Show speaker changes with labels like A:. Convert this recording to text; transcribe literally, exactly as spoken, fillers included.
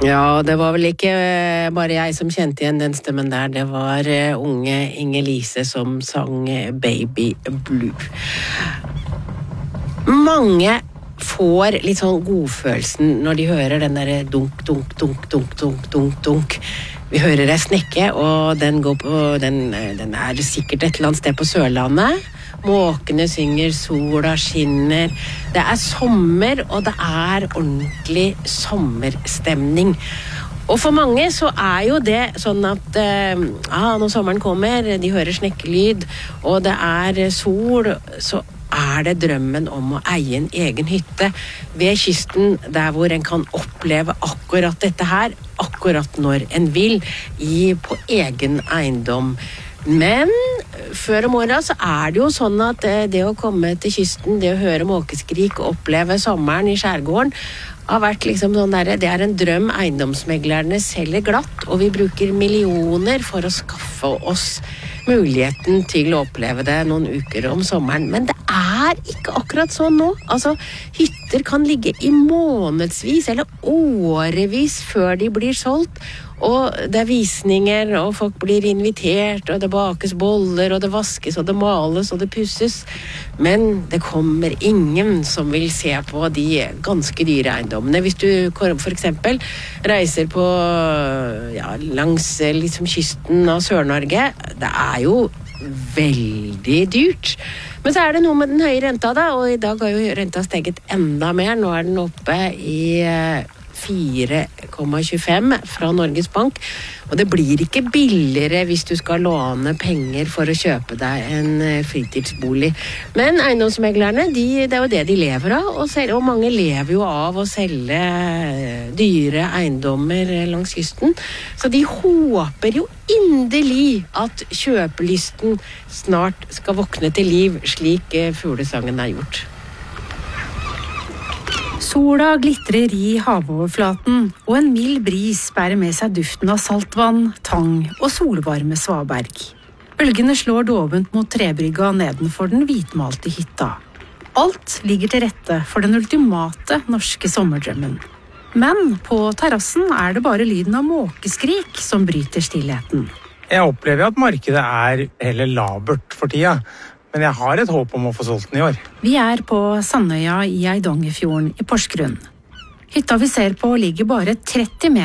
A: Ja, det var vel ikke bare jeg som kjente igjen den stemmen der. Det var unge Inger-Lise som sang Baby Blue. Mange får litt sånn godfølelsen når de hører den der dunk, dunk, dunk, dunk, dunk, dunk, dunk. Vi hører det snekke, og den, går på, den, den er sikkert et eller annet sted på Sørlandet. Måkene synger, sola skinner. Det er sommer, og det er ordentlig sommerstemning. Og for mange så er jo det sånn at eh, ah, når sommeren kommer, de hører snekkelyd, og det er sol, så er det drømmen om å eie en egen hytte ved kysten, der hvor en kan oppleve akkurat dette her, akkurat når en vil, i, på egen eiendom. Men før om året så er det jo sånn at det å komme til kysten, det å høre måkeskrik og oppleve sommeren i skjærgården, har vært liksom sånn der, det er en drøm eiendomsmeglerne selger glatt, og vi bruker millioner for å skaffe oss muligheten til å oppleve det noen uker om sommeren. Men det er ikke akkurat sånn nå. Altså, hytter kan ligge i månedsvis eller årevis før de blir solgt, og det er visninger, og folk blir invitert, og det bakes boller, og det vaskes, og det males, og det pusses. Men det kommer ingen som vil se på de ganske dyre eiendommene. Hvis du for eksempel reiser på ja, langs liksom, kysten av Sør-Norge, det er jo veldig dyrt. Men så er det noe med den høye renta da, og i dag har jo renta steget enda mer. Nå er den oppe i fire komma tjuefem fra Norges Bank, og det blir ikke billigere hvis du skal låne penger for å kjøpe deg en fritidsbolig. Men eiendomsmeglerne, de, det er jo det de lever av, og, selv, og mange lever jo av å selge dyre eiendommer langs kysten, så de håper jo inderlig at kjøpelysten snart skal våkne til liv, slik fuglesangen er gjort.
B: Sola glitrer i havoverflaten, og en mild bris bærer med seg duften av saltvann, tang og solvarme svaberg. Bølgene slår dovent mot trebrygga nedenfor den hvitmalte hytta. Alt ligger til rette for den ultimate norske sommerdrømmen. Men på terrassen er det bare lyden av måkeskrik som bryter stillheten.
C: Jeg opplever at markedet er heller labert for tida. Men jeg har et håp om å få solgt den i år.
B: Vi er på Sandøya i Eidangerfjorden i Porsgrunn. Hytta vi ser på ligger bare tretti meter